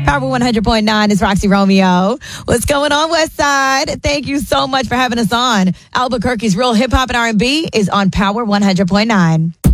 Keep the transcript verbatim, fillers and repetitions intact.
Power one hundred point nine is Roxy Romeo. What's going on, West Side? Thank you so much for having us on. Albuquerque's real hip hop and R and B is on Power one hundred point nine.